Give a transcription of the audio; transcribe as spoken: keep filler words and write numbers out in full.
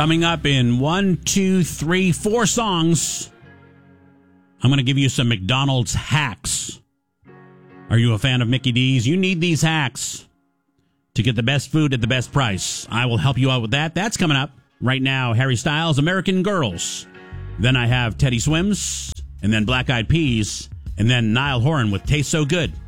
Coming up in one, two, three, four songs, I'm going to give you some McDonald's hacks. Are you a fan of Mickey D's? You need these hacks to get the best food at the best price. I will help you out with that. That's coming up. Right now, Harry Styles, American Girls. Then I have Teddy Swims, and then Black Eyed Peas, and then Niall Horan with Taste So Good.